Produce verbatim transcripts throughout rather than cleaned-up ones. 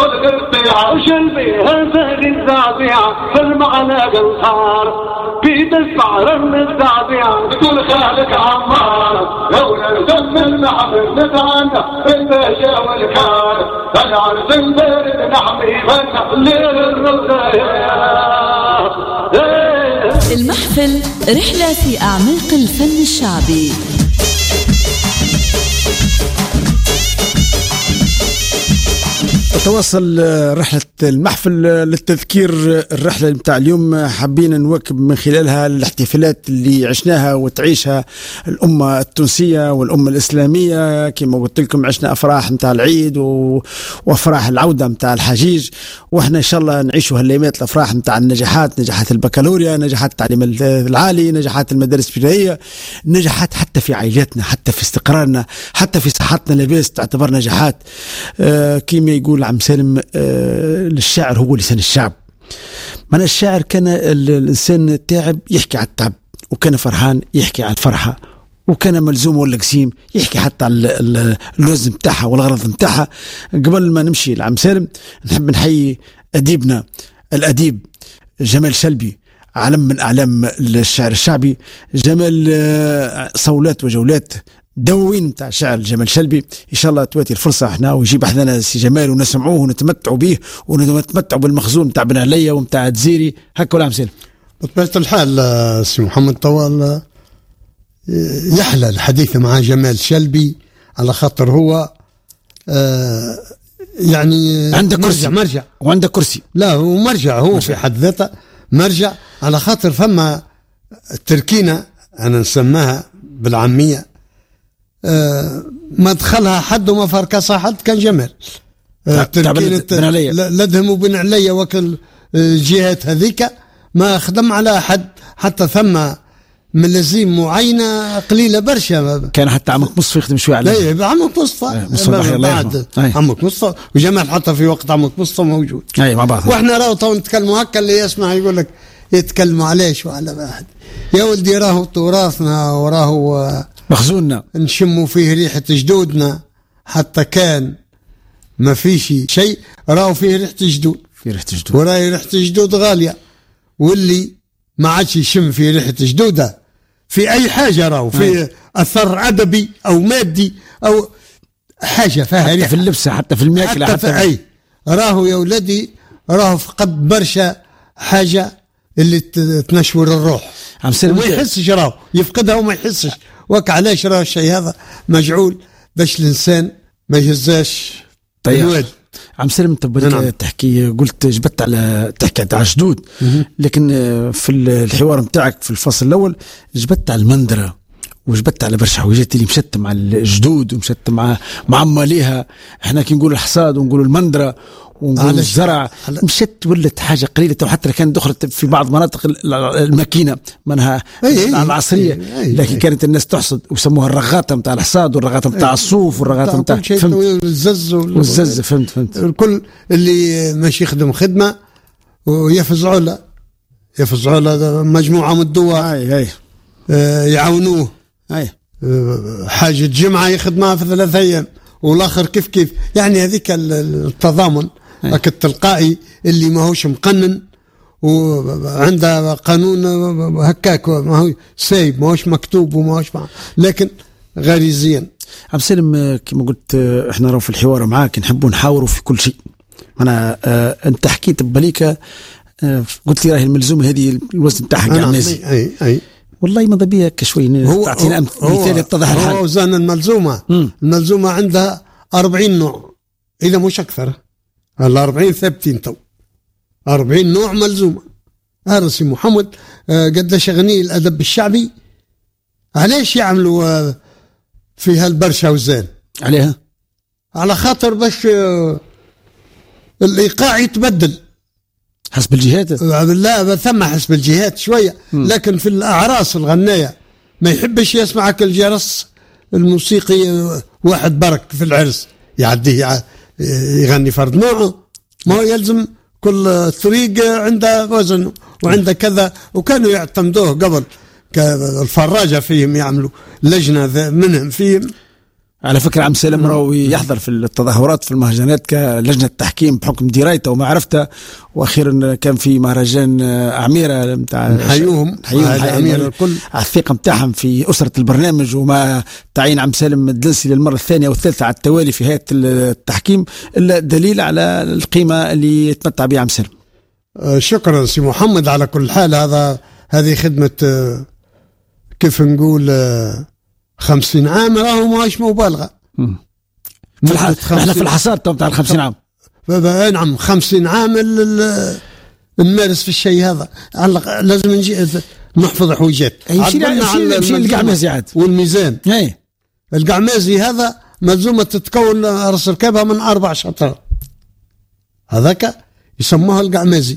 خلق الطيعة وشلبي هذه الزعزعة في المعنى قنصار بيد السعر الزعزعة تقول خالك عمار لولا دم المحمل ندعنا الباشا والكار العرس البارد نحمي فن ليل الرزايا. المحفل رحلة في أعماق الفن الشعبي. تتواصل رحلة المحفل للتذكير. الرحلة متاع اليوم حابين نواكب من خلالها الاحتفالات اللي عشناها وتعيشها الأمة التونسية والأمة الإسلامية. كما قلت لكم عشنا أفراح متاع العيد وأفراح العودة متاع الحجيج، وإحنا إن شاء الله نعيشوا هالليمات الأفراح متاع النجاحات، نجاحات البكالوريا، نجاحات التعليم العالي، نجاحات المدارس الابتدائية، نجاحات حتى في عائلاتنا، حتى في استقرارنا، حتى في صحتنا لاباس تعتبر نجاحات. آه كما يقول عم سالم آه الشاعر هو لسان الشعب. من الشاعر كان الإنسان التاعب يحكي على التعب، وكان فرحان يحكي على الفرحة، وكان ملزوم ولا قسيم يحكي حتى على اللوز متاعها والغرض متاعها. قبل ما نمشي لعم سالم نحب نحيي أديبنا الأديب جمال شلبي، علم من أعلام الشعر الشعبي. جمال صولات وجولات دواوين متاع شعر جمال شلبي. ان شاء الله تواتي الفرصه احنا ويجيب احنا سي جمال ونسمعوه ونتمتعوا به ونتمتعوا بالمخزون متاع بن عليا ومتاع تزيري. هكا ولا عم بطبيعه الحال سي محمد طوال يحلى الحديث مع جمال شلبي على خاطر هو آه يعني عنده كرسي مرجع وعنده كرسي. لا هو مرجع، هو في حد ذاته مرجع على خاطر فما تركينة أنا نسماها بالعامية آه ما دخلها حد وما فركسها حد كان جمال. آه تركينة لدهم وبن عليا وكل الجهات هذيك ما خدم على حد، حتى ثم ملازيم معينة قليلة برشا. كان حتى عمك مصطفى يخدم شوية عليه. لا عمك مصطفى بعد عمك مصطفى وجمال حتى في وقت عمك مصطفى موجود. اي مع بعض. واحنا راهو تو نتكلموا هكا، اللي يسمع يقول لك يتكلموا عليش وعلى واحد. يا ولدي راهو تراثنا وراهو مخزوننا نشموا فيه ريحة جدودنا، حتى كان ما فيش شيء راهو فيه ريحة جدود. في ريحة جدود وراهي ريحة جدود غالية، واللي ما عادش يشم في ريحة جدودة في أي حاجة راهو في أثر أدبي أو مادي أو حاجة فيها حتى ريحة، في اللبسة حتى في الماكلة حتى, حتى في أي راهو يا ولدي راهو فقد برشا حاجة اللي تنشور الروح وما يحسش راهو يفقدها وما يحسش. وك علاش راهو الشيء هذا مجعول باش الإنسان ما يهزاش طيب. عم سلم انت تحكي قلت جبت على تحكي على جدود، لكن في الحوار متاعك في الفصل الاول جبت على المندره وجبت على برشا حويجات اللي مشت مع الجدود ومشت مع مع ماليها. احنا كي نقول الحصاد ونقول المندره ونقول الزرع مشت ولت حاجه قليله، وحتى كانت دخلت في بعض مناطق الماكينه منها العصريه، لكن كانت الناس تحصد وسموها الرغاطه نتاع الحصاد والرغاطه نتاع الصوف والرغاطه نتاع الزز والزز. فهمت فهمت الكل اللي ماشي يخدم خدمه ويفزعوا له يفزعوا له مجموعه من الدواء اي اي آه يعاونوه. اي آه حاجه جمعه يخدمها في ثلاث ايام والاخر كيف كيف، يعني هذيك التضامن هكا التلقائي اللي ما هوش مقنن وعنده قانون هكاك ما هو سايب ما هوش مكتوب وما هوش مع... لكن غريزيا. عبد السلام كما قلت احنا راهو في الحوار معاك نحبوا نحاوروا في كل شيء. انا اه انت حكيت بباليك اه قلت لي راهي الملزومه هذه الوزن تاعها كاع نازل. اي اي والله ما ضبيها كشوي تعطينا مثال يتضح الحال. هو وزن الملزومه م. الملزومه عندها أربعين نوع اذا مش اكثر. الأربعين ثابتين تو أربعين نوع ملزومة. هذا سي محمد آه قداش غني الأدب الشعبي علاش يعملوا آه في هالبرشا وزان عليها على خاطر باش آه الإيقاع يتبدل حسب الجهات. لا ثم حسب الجهات شوية م. لكن في الأعراس الغنية ما يحبش يسمعك الجرس الموسيقي واحد برك في العرس يعديه يغني فرد نوعه، ما هو يلزم كل طريق عنده وزن وعنده كذا. وكانوا يعتمدوه قبل الفراجة فيهم يعملوا لجنة منهم فيهم على فكرة عم سالم راهو يحضر في التظاهرات في المهرجانات كلجنة تحكيم بحكم درايته ومعرفته، واخيرا كان في مهرجان أعميرة نتاع نحيوهم نحيوهم الكل على الثقة نتاعهم في أسرة البرنامج، وما تعيين عم سالم الدلسي للمرة الثانية والثالثة على التوالي في هيئة التحكيم إلا دليل على القيمة اللي يتمتع بها عم سالم. شكرا سي محمد. على كل حال هذا هذه خدمة كيف نقول خمسين عام راهو ماهيش مبالغة. في الح... احنا في الحصاد تاع الخمسين عام. نعم خمسين عام نمارس في الشيء هذا، لازم نجي نحفظ حويجات. يمشي القعمازي عاد والميزان. اي القعمازي هذا ملزومة تتكون راس ركابها من أربع شطرات، هذاك يسموها القعمازي،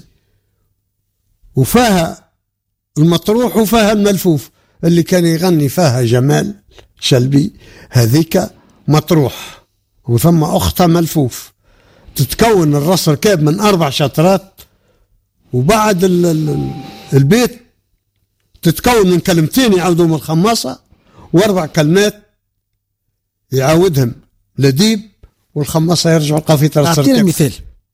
وفاها المطروح وفاها الملفوف اللي كان يغني فيها جمال شلبي، هذيك مطروح وثم أختها ملفوف. تتكون الراس ركاب من أربع شطرات، وبعد ال ال البيت تتكون من كلمتين يعودهم الخماصة، وأربع كلمات يعودهم لديب، والخماصة يرجعوا القافية راس ركاب. أعطينا مثال.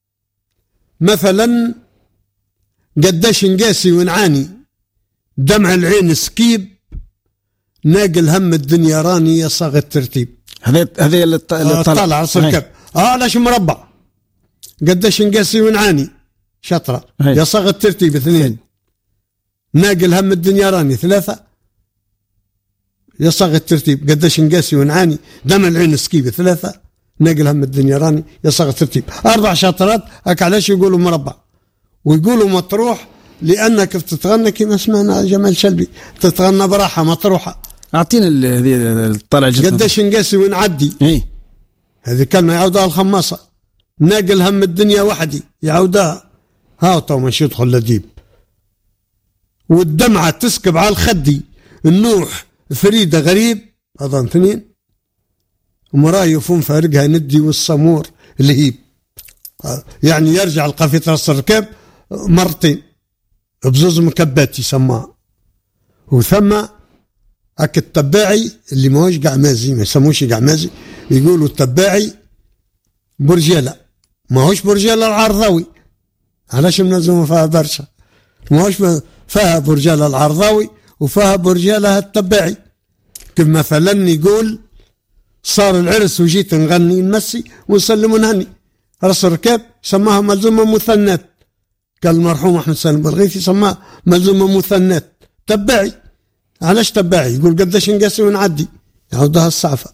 مثلا قداش نقاسي ونعاني، دمع العين سكيب، ناقل هم الدنيا راني يا صاغ الترتيب. هذا هذا اللي طالع راس ركاب. اه لاش مربع. قداش نقاسي ونعاني شطرة، يا صاغ الترتيب اثنين، ناقل هم الدنيا راني ثلاثة، يا صاغ الترتيب قداش نقاسي ونعاني، دمع العين سكيب ثلاثة، ناقل هم الدنيا راني يا صاغ الترتيب. أربع شطرات. هك علاش يقولوا مربع ويقولوا مطروح؟ لأنك تتغنى كما سمعنا جمال شلبي، تتغنى براحة مطروحة. أعطينا هذه الطلع جدا. قداش نقاسي ونعدي، اي هذه كلمة يعودها الخماصة. ناقل هم الدنيا وحدي يعودها، هاو تو مش يدخل لديب. والدمعة تسكب على الخدي، النوح فريدة غريب، هذا اثنين، ومرايفون فارقها ندي والصمور الهيب. يعني يرجع القافية راس الركاب مرتين بزوز مكبات يسموها. وثم هك التباعي اللي ماهوش قعمازي، ما يسموش قعمازي، يقولوا التباعي برجالة، ماهوش برجالة العرضاوي، علاش منظمة فيها برشا، ماهوش فيها برجالة العرضاوي وفيها برجالة التباعي. كيف مثلا يقول صار العرس وجيت نغني نمسي ونسلم ونهني، راس الركاب سماها ملزومة مثنات، قال المرحوم أحمد سالم بالغيثي سماها ملزومة مثنات. تباعي، علاش تباعي؟ يقول قداش نقاسي ونعدي، يعودها الصعفة.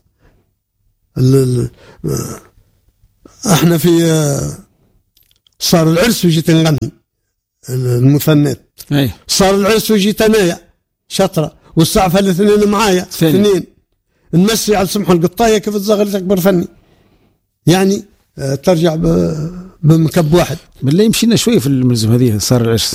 احنا في صار العرس وجيت نغني المثنات، صار العرس وجيت انايا شطرة، والصعفة الاثنين معايا اثنين، نمسي على سمح القطاية كيف تزغر تكبر فني. يعني ترجع بمكب واحد. بالله يمشينا شوية في الملزم هذه. صار العرس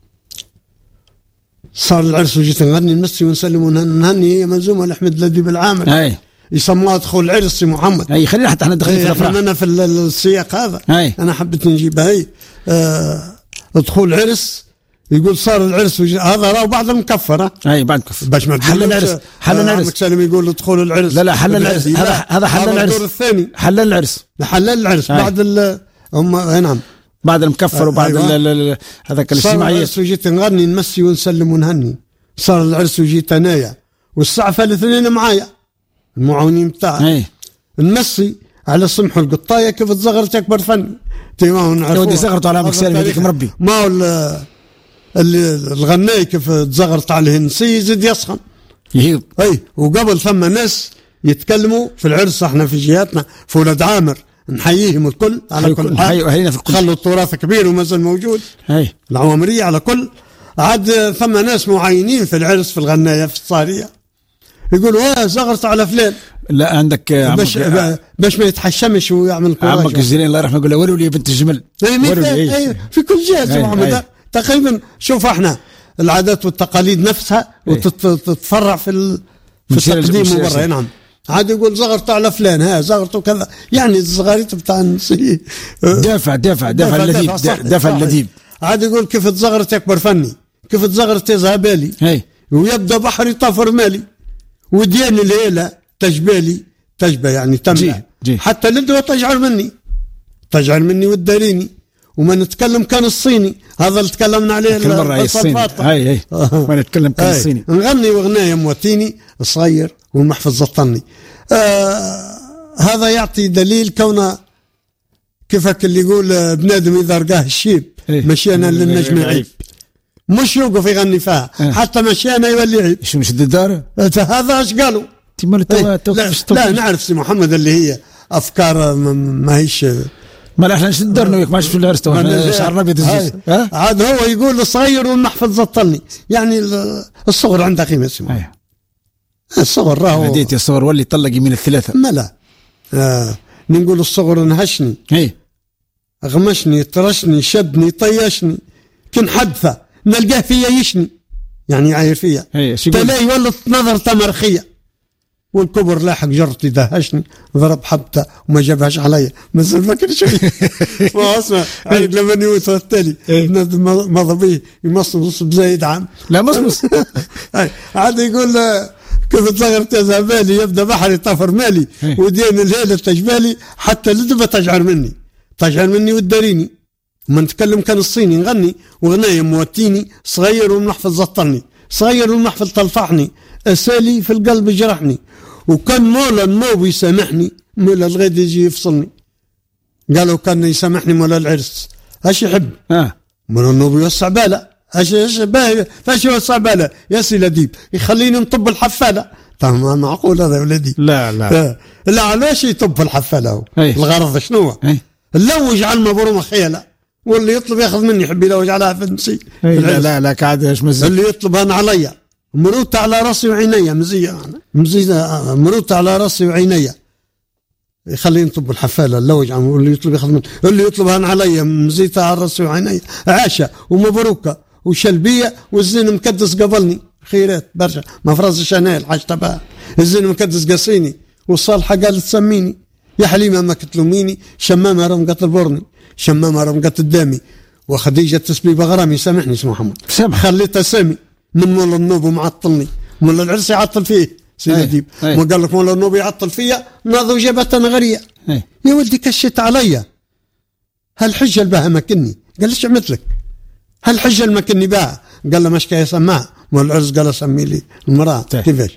صار العرس وجيت نغني نمسي ونسلم ونهني، هي ملزومة لأحمد لديب العامل. اي يسموها دخول العرس سي محمد. اي خلينا حتى احنا داخلين في الافراح. انا في السياق هذا. أي. انا حبيت نجيبها هي. آه دخول عرس، يقول صار العرس وجي... هذا راه بعد المكفر. اي بعد مكفر باش ما حل العرس. حل العرس. آه سالم يقول دخول العرس. لا لا حل العرس. هذا هذا حل العرس. الدور الثاني حل العرس. حل العرس أي. بعد ال هم نعم بعد المكفر وبعد أيوة. هذاك الاجتماعية. صار العرس وجيت نغني نمسي ونسلم ونهني، صار العرس وجيت انايا والصعفة الاثنين معايا المعاونين بتاعي، نمسي على سمح القطاية كيف تزغرت أكبر فني. تمام نعرفوها. ودي زغرت على أبوك سالم هذيك مربي. ما هو اللي الغناي كيف تزغرت عليه نسي يزيد يسخن يهيض. أي وقبل ثم ناس يتكلموا في العرس، احنا في جهاتنا في ولاد عامر نحييهم الكل على كل حال، خلوا التراث كبير ومازال موجود. أي العوامرية على كل. عاد ثم ناس معينين في العرس في الغناية في الصارية يقولوا اه زغرت على فلان. لا عندك باش باش ما يتحشمش ويعمل كوراج. عمك الجيران الله يرحمه يقول له ولولي يا بنت الجمل. أي أي في كل جهة محمد تقريبا. شوف احنا العادات والتقاليد نفسها وتتفرع في في التقديم وبرا. نعم عاد يقول زغرت على فلان، ها زغرت وكذا، يعني الزغاريت بتاع النسي دافع دافع دافع اللذيذ دافع اللذيذ. عاد يقول كيف تزغرت أكبر فني، كيف تزغرت يذهبالي، ويبدأ بحري طفر مالي، وديان الليلة تجبالي تجبى يعني تملأ، جي. حتى لدوا تجعل مني تجعل مني وتداريني. وما نتكلم كان الصيني، هذا اللي تكلمنا عليه كل مرة هي الصيني، هاي هي ما نتكلم كان الصيني. نغني وغناية مواتيني صغير والمحفظ الطني. آه هذا يعطي دليل كونه كيفك اللي يقول بنادم إذا رقاه الشيب مشينا للنجم عيب، مش يوقف يغني فيها حتى مشينا يولي عيب. شو مش الدار هذا ايش قالوا؟ لا, لا نعرف سي محمد اللي هي أفكار ما هيش ما احنا نشدرنا وياك ما شفت الارستو شعر ابيض الزوز. عاد هو يقول الصغير والمحفظ الطلني، يعني الصغر عنده قيمه اسمه الصغر راهو بديت الصغر واللي طلق يمين الثلاثه ما لا آه. نقول الصغر نهشني اي غمشني طرشني شدني طيشني كن حدثه نلقاه فيا يشني، يعني عاير فيا تلاقي ولت نظر تمرخيه، والكبر لاحق جرتي دهشني ضرب حبته وما جابهاش عليا بس الفكر شوي ما اسمع عيد لما يموت التالي ماذا بيه يمصمص بزايد عام لا مصمص عاد يقول كيف تصغرت يا زبالي يبدا بحري طفر مالي ودين الليله تجبالي حتى لدبه تجعل مني تجعل مني وتداريني. ما نتكلم كان الصيني نغني وغنايه موتيني صغير والمحفظ زطرني صغير والمحفظ طلفحني اسالي في القلب جرحني، وكان مولا النوب يسامحني مولا الغد يجي يفصلني. قالوا كان يسامحني مولا العرس اش يحب اه مولا النوب يوسع باله اش اش باهي فاش يوسع باله يا سي لديب يخليني نطب الحفاله. طبعا معقول هذا يا ولدي؟ لا لا لا علاش يطب الحفاله هو الغرض شنو؟ نلوج على المبرومه خياله، واللي يطلب ياخذ مني يحب يلوج عليها في النسي. لا لا لا قاعد ايش مزيد اللي يطلب انا عليا مروت على راسي وعينيا مزيه مزيه مروت على راسي وعينيا يخليني نطب الحفاله اللوج عم واللي يطلب ياخذ مني اللي يطلب انا عليا مزيتها على راسي وعينيا عاشه ومبروكه وشلبيه والزين مكدس قبلني خيرات برشا ما فرزش انا الحاج تبعها الزين مكدس قصيني والصالحه قالت تسميني يا حليمه ما كتلوميني شمامه رمقت البرني شمامه رمقت الدامي وخديجه تسبي بغرامي سامحني اسمه محمد سامح خليتها سامي من مولا النوب ومعطلني مولا العرس يعطل فيه سيدي ديب ما قال لك مولا النوب يعطل فيا ناضوا جابت انا غريه يا ولدي كشت عليا هالحجه الباها مكني قال ليش عملت لك هالحجه المكني باها قال له مشكا يسمعها مولا العرس قال سمي لي المراه كيفاش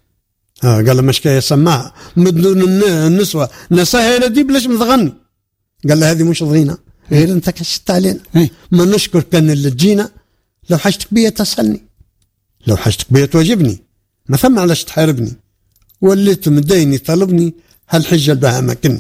آه قال له مشكا يسمعها مدن النسوه نساها يا ديب ليش متغني قال له هذه مش ضغينه غير انت كشت علينا ما نشكر كان اللي تجينا لو حاجتك بيا تسألني لو حاجتك بيا تواجبني ما ثم علاش تحاربني وليت مديني طلبني هالحجة بها مكني.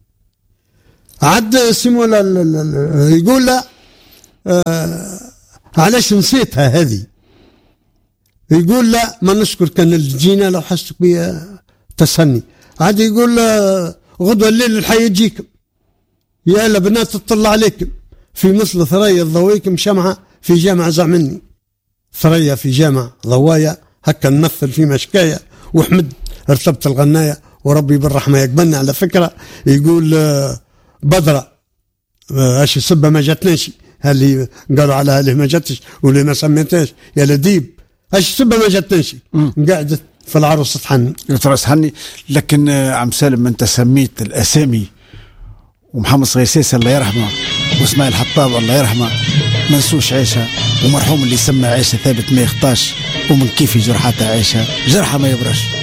عد سيمولا يقول لا آه علاش نسيتها هذه يقول لا ما نشكر كان اللي تجينا لو حاجتك بيا تسألني. عاد يقول آه غدوة الليل الحي يجيكم يا لبنات تطلع عليكم في مثل ثريا الضويكم شمعة في جامع زعمني ثريا في جامع ضوايا هكا نمثل في مشكاية وحمد ارتبت الغناية وربي بالرحمة يقبلنا. على فكرة يقول بدرة اش السبة ما جاتناش اللي قالوا على اللي ما جاتش واللي ما سميتهاش يا لديب اش السبة ما جاتناش قاعدة في العروس تحني العروس تحني. لكن عم سالم انت سميت الاسامي ومحمد صغير سيسي الله يرحمه واسماعيل حطاب الله يرحمه منسوش عيشة ومرحوم اللي سمى عيشة ثابت ما يخطاش ومن كيف جرحاتها عيشة جرحها ما يبرش.